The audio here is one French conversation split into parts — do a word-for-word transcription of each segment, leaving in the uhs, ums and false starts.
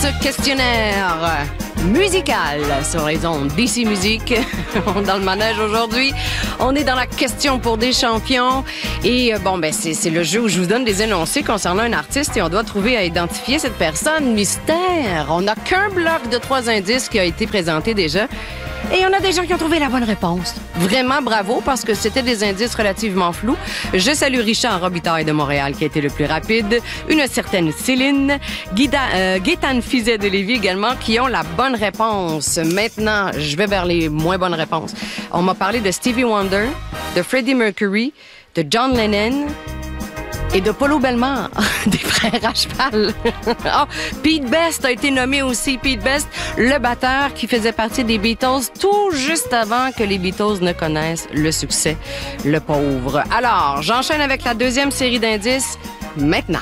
Ce questionnaire musical sur les ondes D C Musique. Dans le manège aujourd'hui, on est dans la question pour des champions. Et bon, ben c'est, c'est le jeu où je vous donne des énoncés concernant un artiste et on doit trouver à identifier cette personne mystère. On n'a qu'un bloc de trois indices qui a été présenté déjà. Et on a des gens qui ont trouvé la bonne réponse. Vraiment bravo, parce que c'était des indices relativement flous. Je salue Richard Robitaille de Montréal, qui a été le plus rapide. Une certaine Céline. Guida, euh, Gaétane Fizet de Lévis également, qui ont la bonne réponse. Maintenant, je vais vers les moins bonnes réponses. On m'a parlé de Stevie Wonder, de Freddie Mercury, de John Lennon et de Polo Bellemare, des frères à cheval. Oh, Pete Best a été nommé aussi. Pete Best, le batteur qui faisait partie des Beatles tout juste avant que les Beatles ne connaissent le succès, le pauvre. Alors, j'enchaîne avec la deuxième série d'indices maintenant.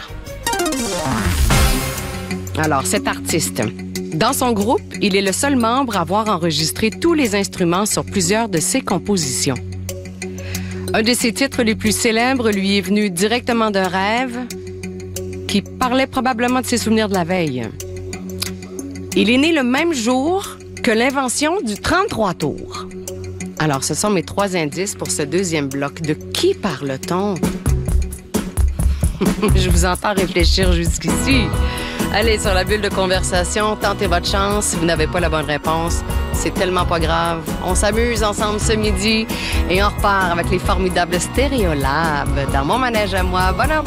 Alors, cet artiste, dans son groupe, il est le seul membre à avoir enregistré tous les instruments sur plusieurs de ses compositions. Un de ses titres les plus célèbres lui est venu directement d'un rêve qui parlait probablement de ses souvenirs de la veille. Il est né le même jour que l'invention du trente-trois tours. Alors, ce sont mes trois indices pour ce deuxième bloc. De qui parle-t-on? Je vous entends réfléchir jusqu'ici. Allez sur la bulle de conversation, tentez votre chance. Si vous n'avez pas la bonne réponse, c'est tellement pas grave. On s'amuse ensemble ce midi et on repart avec les formidables Stéréolabs dans mon manège à moi. Bonne heure de